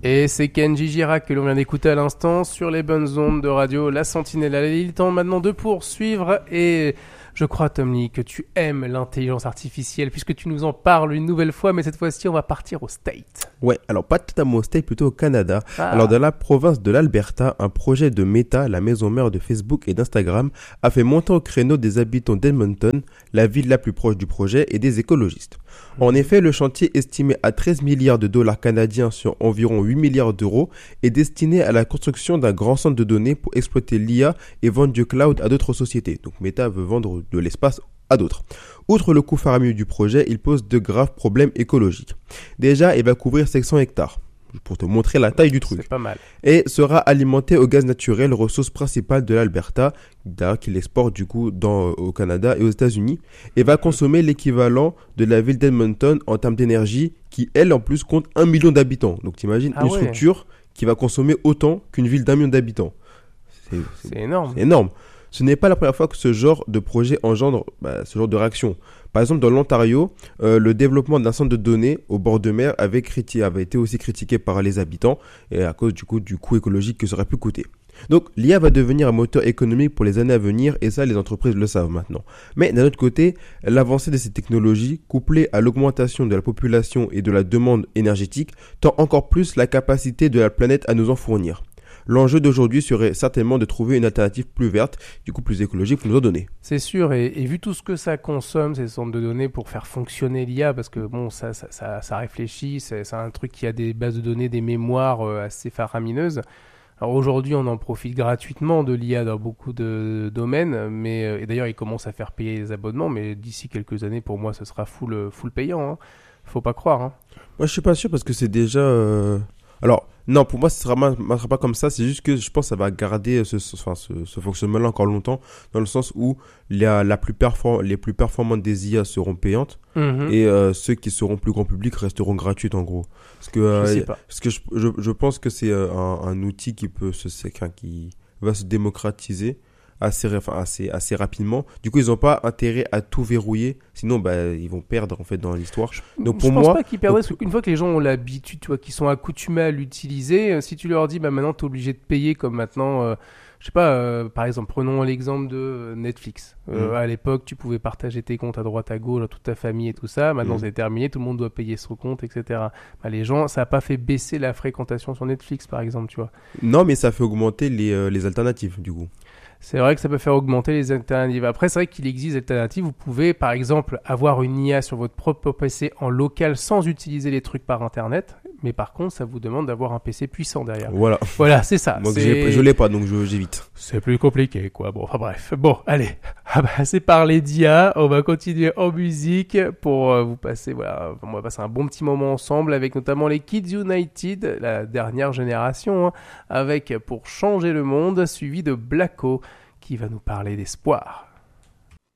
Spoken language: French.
Et c'est Kenji Girac que l'on vient d'écouter à l'instant sur les bonnes ondes de radio La Sentinelle. Allez, il est temps maintenant de poursuivre et je crois, Tom Lee, que tu aimes l'intelligence artificielle puisque tu nous en parles une nouvelle fois, mais cette fois-ci, on va partir au State. Ouais, alors pas totalement au State, plutôt au Canada. Alors dans la province de l'Alberta, un projet de Meta, la maison mère de Facebook et d'Instagram, a fait monter au créneau des habitants d'Edmonton, la ville la plus proche du projet, et des écologistes. En effet, le chantier estimé à 13 milliards de dollars canadiens sur environ 8 milliards d'euros est destiné à la construction d'un grand centre de données pour exploiter l'IA et vendre du cloud à d'autres sociétés. Donc Meta veut vendre de l'espace à d'autres. Outre le coût faramineux du projet, il pose de graves problèmes écologiques. Déjà, il va couvrir 500 hectares. Pour te montrer la taille du truc. C'est pas mal. Et sera alimenté au gaz naturel, ressource principale de l'Alberta, qu'il exporte du coup au Canada et aux États-Unis, et va consommer l'équivalent de la ville d'Edmonton en termes d'énergie, qui elle en plus compte 1 million d'habitants. Donc t'imagines une structure qui va consommer autant qu'une ville d'1 million d'habitants. C'est énorme. C'est énorme. Ce n'est pas la première fois que ce genre de projet engendre ce genre de réaction. Par exemple, dans l'Ontario, le développement d'un centre de données au bord de mer avait été aussi critiqué par les habitants et à cause du coût écologique que ça aurait pu coûter. Donc, l'IA va devenir un moteur économique pour les années à venir et ça, les entreprises le savent maintenant. Mais d'un autre côté, l'avancée de ces technologies, couplée à l'augmentation de la population et de la demande énergétique, tend encore plus la capacité de la planète à nous en fournir. L'enjeu d'aujourd'hui serait certainement de trouver une alternative plus verte, du coup plus écologique pour nous en donner. C'est sûr, et vu tout ce que ça consomme, ces centres de données, pour faire fonctionner l'IA, parce que bon, ça réfléchit, c'est un truc qui a des bases de données, des mémoires assez faramineuses. Alors aujourd'hui, on en profite gratuitement de l'IA dans beaucoup de domaines, mais et d'ailleurs, ils commencent à faire payer les abonnements, mais d'ici quelques années, pour moi, ce sera full payant. Hein. Faut pas croire. Hein. Moi, je suis pas sûr parce que c'est déjà... Alors, non, pour moi, ça ne marchera pas comme ça. C'est juste que je pense que ça va garder ce fonctionnement-là encore longtemps, dans le sens où les plus performantes des IA seront payantes et ceux qui seront plus grand public resteront gratuites, en gros. Parce que, je sais pas. Parce que je pense que c'est un outil qui va se démocratiser assez rapidement. Du coup, ils n'ont pas intérêt à tout verrouiller, sinon ils vont perdre en fait dans l'histoire. Donc pour moi, je pense pas qu'ils perdraient, parce qu'une fois que les gens ont l'habitude, tu vois, qu'ils sont accoutumés à l'utiliser, si tu leur dis maintenant t'es obligé de payer comme maintenant, je sais pas, par exemple, prenons l'exemple de Netflix. À l'époque, tu pouvais partager tes comptes à droite à gauche, toute ta famille et tout ça. Maintenant, c'est terminé, tout le monde doit payer son compte, etc. Les gens, ça a pas fait baisser la fréquentation sur Netflix, par exemple, tu vois. Non, mais ça fait augmenter les alternatives, du coup. C'est vrai que ça peut faire augmenter les alternatives. Après, c'est vrai qu'il existe des alternatives. Vous pouvez, par exemple, avoir une IA sur votre propre PC en local sans utiliser les trucs par Internet. Mais par contre, ça vous demande d'avoir un PC puissant derrière. Voilà, c'est ça. Donc je l'ai pas, donc j'évite. C'est plus compliqué, quoi. Bon, enfin bref. Bon, allez. C'est parlé d'IA. On va continuer en musique pour vous passer, on va passer un bon petit moment ensemble avec notamment les Kids United, la dernière génération, avec Pour changer le monde, suivi de Blacko qui va nous parler d'espoir.